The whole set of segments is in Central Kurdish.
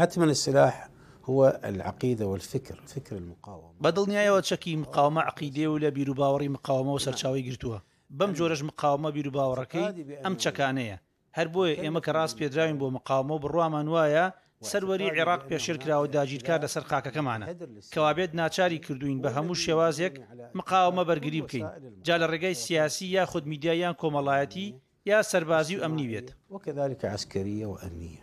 حتما السلاح هو العقيدة والفكر، فكر المقاومة. بەدڵنیایەوە چەکی مقاومە عقیدێ و لە بیر و باوەڕی مقاومە و سەرچاوی گرتووە. بەم جۆرەش مقاومە بیر و باوەڕەکەی ئەم چەکانەیە. هەر بۆیە ئێمە کە ڕاست پێدراوین بۆ مقاومە و بڕوامان وایە سەروەری عێراق پێشێر کراوە داگیرکار لەسەر خاکەکەمانە کەوابێت ناچاری کردوین بە هەموو شێوازێک مقاومە بەرگری بکەین، جا لە ڕێگەی سیاسی یا خود میدیایان کۆمەڵایەتی یا سەربازی و ئەمنی بێت. وكذلك عسكرية وأمنية.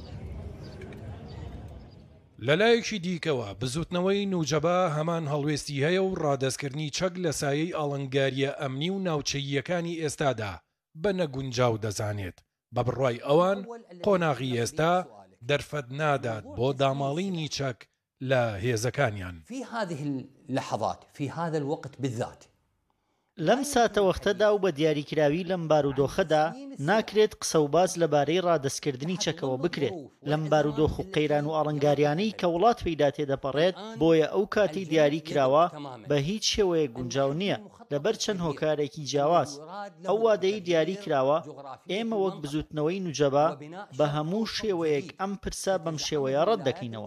لەلایەکی دیکەوە بزوتنەوەی نوجەبا هەمان هەڵوێستی هەیە و ڕادەستکردنی چەک لە سایەی ئاڵنگاریە ئەمنی و ناوچەییەکانی ئێستادا بە نەگونجاو دەزانێت. بە بڕوای ئەوان قۆناغی ئێستا دەرفەت نادات بۆ داماڵینی چەک لە هێزەکانیان. في هذه اللحظات في هذا الوقت بالذات لەم ساتەوەختەدا و بە دیاریکراوی لەم بارودۆخەدا ناکرێت قسە و باز لەبارەی ڕادەستکردنی چەکەوە بکرێت لەم بارودۆخ و قەیران و ئاڵنگاریانەی کە وڵات پێیدا تێدەپەڕێت. بۆیە ئەو کاتی دیاری کراوە بە هیچ شێوەیە گونجاو نییە لەبەر چەند هۆکارێکی جیاواز. ئەو وادەی دیاری کراوە ئێمە وەک بزوتنەوەی نوجەبا بە هەموو شێوەیەک ئەم پرسە بەم شێوەیە ڕەت دەکەینەوە.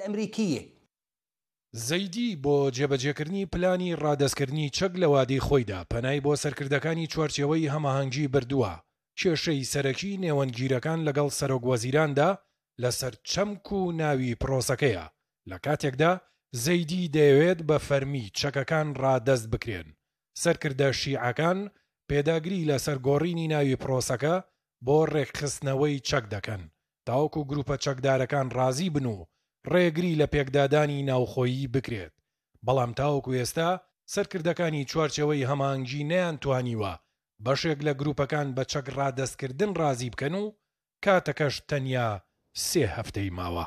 زەیدی بۆ جێبەجێکردنی پلانی ڕادەستکردنی چەک لە وادەی خۆیدا پەنای بۆ سەرکردەکانی چوارچێوەی هەماهەنگی بردووە. کێشەی سەرەکی نێوەنگیرەکان لەگەڵ سەرۆک وەزیراندا لەسەر چەمک و ناوی پرۆسەکەیە. لە کاتێکدا زەیدی دەیەوێت بە فەرمی چەکەکان ڕادەست بکرێن. سەرکردە شیعەکان پێداگری لە سەرگۆڕینی ناوی پرۆسەکە بۆ ڕێکخستنەوەی چەک دەکەن تاوەکو گروپە چەکدارەکان ڕازی بن و ڕێگری لە پێکدادانی ناوخۆیی بکرێت. بەڵام تاوەکو ئێستا سەرکردەکانی چوارچەوەی هەماهەنگی نەیانتوانیوە بەشێک لە گروپەکان بە چەک ڕادەستکردن ڕازی بکەن و کاتەکەش تەنیا 3 هەفتەی ماوە.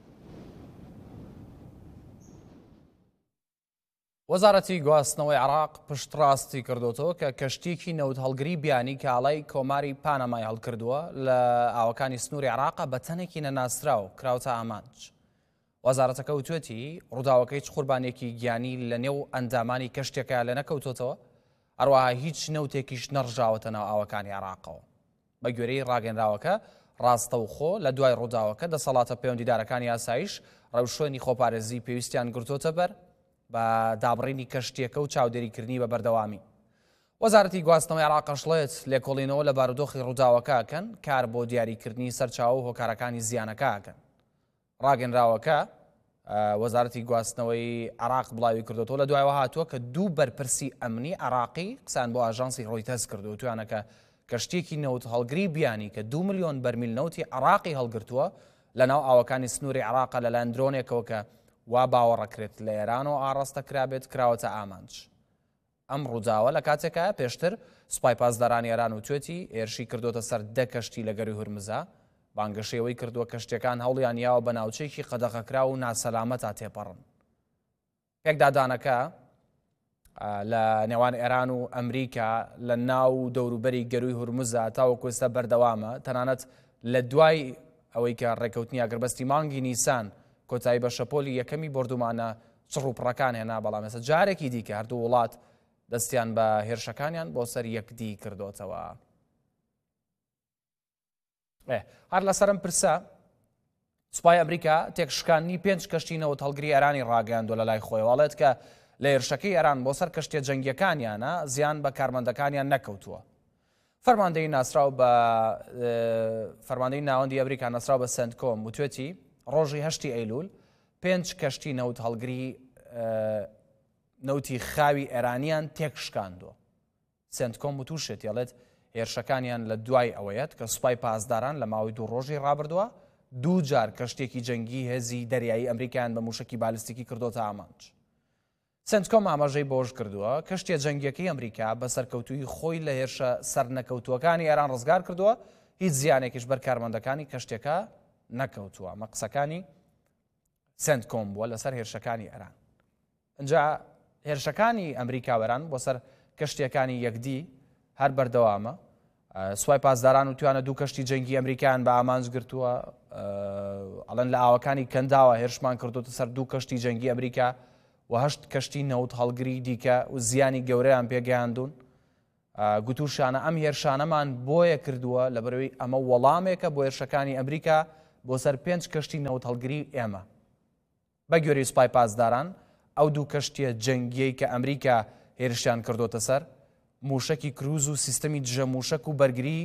وەزارەتی گواستنەوەی عێراق پشتڕاستی کردوتەوە کە کەشتێکی نەوت هەڵگری بیانی کاڵای کۆماری پانەمای هەڵکردووە لە ئاوەکانی سنووری عێراقە بە تەنێکی نەناسراو کراوتە ئامانج. وەزارەتەکە وتوێتی ڕووداوەکەی قوربانێکی گیانی لە نێو ئەندامانی کەشتێکە لە نەکەوتۆتەوە، هەروەها هیچ نەوتێکیش نەڕژاوەتە ناو ئاوەکانی عێراقەوە. بە گوێرەی ڕاگەنراوەکە ڕاستەوخۆ لە دوای ڕووداوەکە دەسەڵاتە پەیوەندیدارەکانی ئاسایش ڕەوشێنی خۆپارێزی پێویستیان گرتوتە بەر بە دابڕینی کەشتێکە و چاودێریکردنی بە بەردەوامی. وەزارەتی گواستنەوەی عێراق شڵێت لێکۆڵینەوە لە بارودۆخی ڕووداوەکەکەن کار بۆ دیاریکردنی سەرچاو و هۆکارەکانی زیانەکەکەن. ڕاگەنراوەکە وەزارەتی گواستنەوەی عێراق بڵاوی کردوتەوە لە دوایەوە هاتووە کە 2 بەرپرسی ئەمنی عێراقی قسان بۆ ئاژانسی ڕۆیتەرز کردو توانەکە کەشتێکی نەوت هەڵگری بیانی کە 2 ملیۆن بەرمیل نەوتی عێراقی هەڵگرتووە لە ناو ئاوەکانی سنووری عێراق لەلایەن درۆنێکەوە کە وا باوەڕەکرێت لە ئێران و ئاڕاستە کرابێت کراوەتە ئامانج. ئەم ڕووداوە لە کاتێکە پێشتر سوپای پاسدارانی ئێران وتوێتی ئێرشی کردوتە سەر 10 کەشتی لە گەری هورمزە، بانگەشەوەی کردووە کەشتەکان هەوڵیان یاوە بە ناوچەیەکی قەدەغەکرا و ناسەلامەتا تێپەڕن. پێکدادانەکە لە نێوان ئێران و ئەمریکا لە ناو دەوروبەری گەروی هورمزە تاوەکو ئێستا بەردەوامە، تەنانەت لە دوای ئەوەی کە ڕێکەوتنی ئاگربەستی مانگی نیسان کۆتایی بە شەپۆلی یەکەمی بردومانە چڕوپڕەکان هێنا، بەڵام ێستا جارێکی دیکە هەردوو وڵات دەستیان بە هێرشەکانیان بۆ سەر یەکدی کردوتەوە. هەر لەسەرم پرسە سوپای ئەمریکا تێکشکاندنی 5 کەشتی نەوت هەڵگری ئێرانی ڕاگەیاندووە لە لای خۆی، وڵێت کە لە هێرشەکەی ئێران بۆ سەر کەشتیە جەنگیەکانیانە زیان بە کارمەندەکانیان نەکەوتووە. فەرماندەی ناسراو بە فەرماندەی ناوەندی ئەمریکا ناسراو بە سنتکۆم وتوێتی ڕۆژی 8 ئەیلول 5 کەشتی نەوت هەڵگری نەوتی خاوی ئێرانیان تێکشکاندووە. سنتکۆم وتوشێت یاڵێت هێرشەکانیان لە دوای ئەوەیەت کە سوپای پاسداران لە ماوەی 2 ڕۆژی ڕابردووە 2 جار کەشتێکی جەنگی هێزی دەریایی ئەمریکایان بە موشکی بالیستیکی کردوتە ئامانج. سنتکۆم ئاماژەی بۆش کردووە کەشتێ جەنگیەکەی ئەمریکا بە سەرکەوتووی خۆی لە هێرشە سەرنەکەوتووەکانی ئێران ڕزگار کردووە، هیچ زیانێکیش بەر کارمەندەکانی کەشتێکە نەکەوتووە. مە قسەکانی سنتکۆم بووە لەسەر هێرشەکانی ئێران. ئەنجا هێرشەکانی ئەمریکاوەران بۆ سەر کەشتیەکانی یەکدی هەر بەردەوامە. سوپای پاسداران و توانە 2 کەشتی جەنگی ئەمریکایان بە ئامانج گرتووە، ئەڵەن لە ئاوەکانی کەنداوە هێرشمان کردوتە سەر 2 کەشتی جەنگی ئەمریکا و 8 کەشتی نەوت هەڵگری دیکە و زیانی گەورەیان پێگەیاندون. گوتوشانە ئەم هێرشانەمان بۆیە کردووە لەبەرەوەی ئەمە وەڵامێکە بۆ هێرشەکانی ئەمریکا بۆ سەر 5 کەشتی نەوت هەڵگری ئێمە. بە گوێرەی سوپای پاسداران ئەو دوو کەشتیە جەنگیەی کە ئەمریکا هێرشیان کردۆتە سەر موشکی کروز و سیستەمی دژە موشک و بەرگری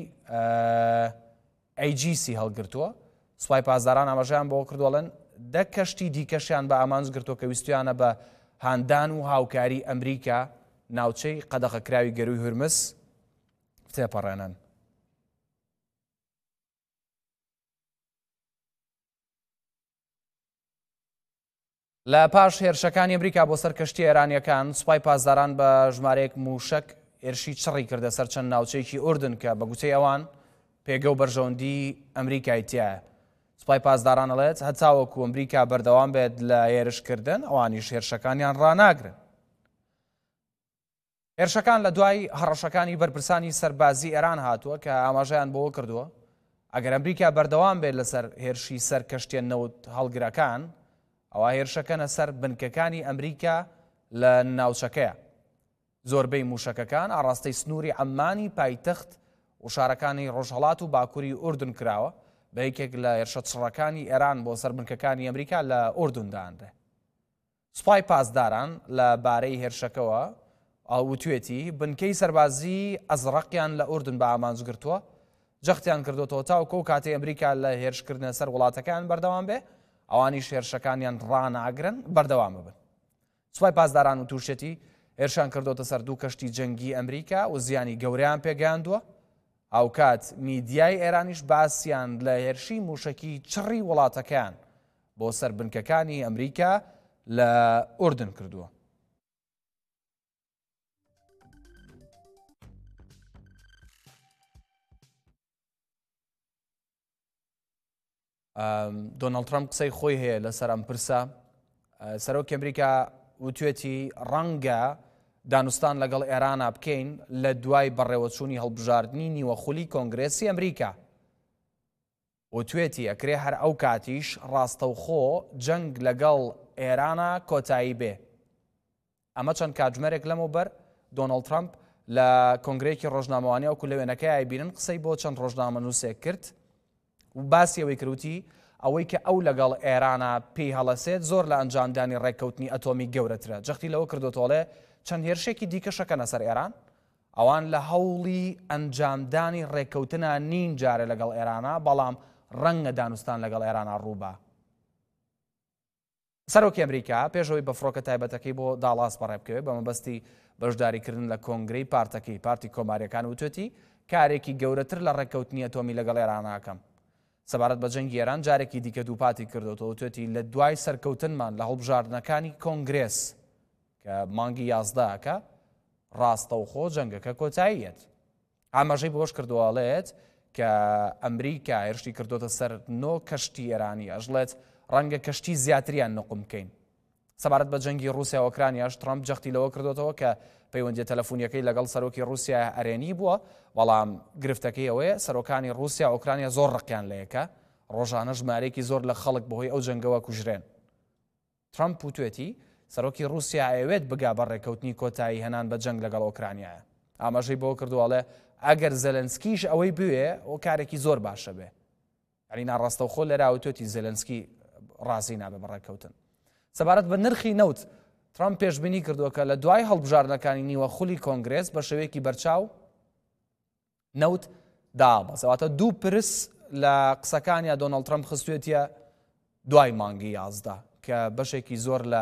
AGC هەڵگرتووە. سوپای پاسداران ئاماژەیان بۆ کردوڵێن 10 کەشتی دیکەشیان بە ئامانج گرتووە کە ویستویانە بە هاندان و هاوکاری ئەمریکا ناوچەی قەدەغەکراوی گەروی هورمس تێپەڕێنن. لە پاش هێرشەکانی ئەمریکا بۆ سەر کەشتی ئێرانیەکان سوپای پاسداران بە ژمارەیەک موشک هێرشی چڕی کردە سەر چەند ناوچەیەکی ئوردن کە بە گوتەی ئەوان پێگە و بەرژەوەندی ئەمریکای تایە. سوپای پاسداران ئەڵێت هەتاوەکو ئەمریکا بەردەوام بێت لە هێرشکردن ئەوانیش هێرشەکانیان ڕاناگرن. هێرشەکان لە دوای هەڕەشەکانی بەرپرسانی سەربازی ئێران هاتووە کە ئاماژەیان بۆ کردووە ئەگەر ئەمریکا بەردەوام بێت لەسەر هێرشی سەر کەشتیە نەوت هەڵگرەکان ئەوە هێرشەکەنە سەر بنکەکانی ئەمریکا لە ناوچەکەیە. زۆربەی موشەکەکان ئاڕاستەی سنووری عەمانی پایتەخت و شارەکانی ڕۆژهەڵات و باکووری ئوردن کراوە بە یەکێک لە هێرشە چڕەکانی ئێران بۆ سەر بنکەکانی ئەمریکا لە ئوردن داهاندرێ. سوپای پاسداران لە بارەی هێرشەکەوە ئاوتوێتی بنکەی سەربازی ئەزرەقیان لە ئوردن بە ئامانج گرتووە جەختیان کردوتەوە تاوکە و کاتێ ئەمریکا لە هێرشکردنە سەر وڵاتەکان بەردەوام بێ ئەوانیش هێرشەکانیان ڕاناگرن بەردەوام ببن. سوپای پاسداران و تووشەتی هێرشان کردوتە سەر دوو کەشتی جەنگی ئەمریکا و زیانی گەوریان پێگەیاندووە. ئەو کات میدیای ئێرانیش باسییان لە هێرشی موشکی چڕی وڵاتەکان بۆ سەر بنکەکانی ئەمریکا لە ئوردن کردووە. دۆناڵد ترامپ قسەی خۆی هەیە لەسەر ئەم پرسە. سەرۆکی ئەمریکا وتوێتی ڕەنگە دانوستان لەگەڵ ئێرانە بکەین لە دوای بەڕێوەچوونی هەڵبژاردننی نیوەخولی کۆنگرێسی ئەمریکا. وتوێتی ئەکرێ هەر ئەو کاتیش ڕاستەوخۆ جەنگ لەگەڵ ئێرانە کۆتایی بێ. ئەمە چەند کاتژمێرێک لەمەوبەر دۆناڵد ترامپ لە کۆنگرێکی ڕۆژنامەوانی وەکو لەوێنەکەی ئایبینن قسەی بۆ چەند ڕۆژنامە نووسێک کرد و باسی ئەوەی کروتی ئەوەی کە ئەو لەگەڵ ئێرانە پێی هەڵەسێت زۆر لە ئەنجامدانی ڕێککەوتنی ئەتۆمی گەورەترە. جەختی لەوە کردوتۆڵێ چەند هێرشێکی دیکەشەکەنە سەر ئێران ئەوان لە هەوڵی ئەنجامدانی ڕێککەوتنە نین جارێ لەگەڵ ئێرانە بەڵام ڕەنگە دانوستان لەگەڵ ئێرانە ڕووبە. سەرۆکی ئەمریکا پێشەوەی بە فڕۆکە تایبەتەکەی بۆ داڵاس بەڕێ بکەوێت بە مەبەستی بەشداریکردن لە کۆنگرەی پارتەکەی پارتی کۆماریەکان وتوێتی کارێکی گەورەتر لە ڕێککەوتنی ئەتۆمی لەگەڵ ئێرانەکەم. سەبارەت بە جەنگی ئێران جارێکی دیکە دووپاتی کردوتەوە وتوێتی لە دوای سەرکەوتنمان لە هەڵبژاردنەکانی کۆنگرێس کە مانگی 11کە ڕاستەوخۆ جەنگەکە کۆتاییەت. ئاماژەی بۆش کردووەڵێت کە ئەمریکا هێرشی کردوتە سەر 9 کەشتی ئێرانی ئەژڵێت ڕەنگە کەشتی زیاتریان نقم بکەین. سەبارەت بە جەنگی رووسیا و ئۆکرانیاش ترامپ جەختی لەوە کردوتەوە کە پەیوەندی تەلەفۆنیەکەی لەگەڵ سەرۆکی رووسیا ئەرێنی بووە بەڵام گرفتەکەی ئەوەیە سەرۆکانی رووسیا و ئۆکرانیا زۆر ڕقیان لەیەکە ڕۆژانە ژمارەیەکی زۆر لە خەڵک بەهۆی ئەو جەنگەوە کوژرێن. ترامپ وتوێتی سەرۆکی رووسیا ئەوێت بگا بە ڕێککەوتنی کۆتایی هەنان بە جەنگ لەگەڵ ئۆکرانیایە. ئاماژەی بۆ کردووەڵێ ئەگەر زەلەنسکیش ئەوەی بوێ ئەو کارێکی زۆر باشە بێ. ئەنی ناڕاستەوخۆ لەراوتوێتی زەلەنسکی ڕازی نابێ بە ڕێککەوتن. سەبارەت بە نرخی نەوت ترامپ پێشبینی کردووە کە لە دوای هەڵبژاردنەکانی نیوەخولی کۆنگرێس بە شێوەیەکی بەرچاو نەوت دابەزەواتە دوو پرس لە قسەکانیە دۆناڵد ترامپ خستوێتیە دوای مانگی 11 کە بەشێکی زۆر لە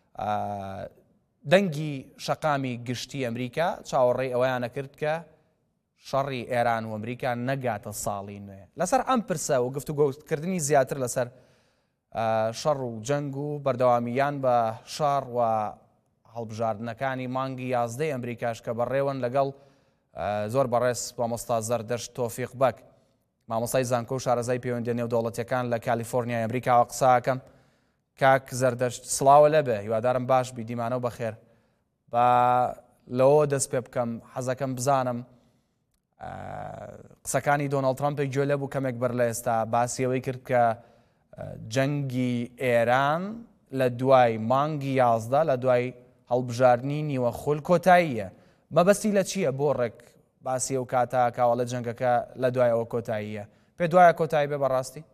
دەنگی شەقامی گشتی ئەمریکا چاوەڕێی ئەوەیانە کرد کە شەڕی ئێران و ئەمریکا نەگاتە ساڵی نوێ. لەسەر ئەم پرسە و گفتوگۆکردنی زیاتر لەسەر شەڕ و جەنگ و بەردەوامیان بە شار و هەڵبژاردنەکانی مانگی 11 ئەمریکاش کە بەڕێوەن لەگەڵ زۆر بەڕێز مامۆستا زەردەشت تۆفیق بەک مامۆستای زانکۆ و شارەزای پەیوەندی نێودەوڵەتیەکان لە کالیفۆرنیای ئەمریکاوە قساکەم. کاک زەردەشت سڵاوە لەبێ هیوادارم باش بی دیمانە و بەخێر بە لەوە دەست پێ بکەم حەزەکەم بزانم قسەکانی دۆناڵد ترامپێک گوێ لەبوو کەمێک بەر لە ئێستا باسیەوەی کرد کە جەنگی ئێران لە دوای مانگی 11 لە دوای هەڵبژاردننی نیوەخۆل کۆتاییە. مەبەستی لە چییە بۆ ڕێک باسی ئەو کاتە کاوەڵە جەنگەکە لە دوای ئەوە کۆتاییە؟ پێ دوایە کۆتایی بێ بەڕاستی؟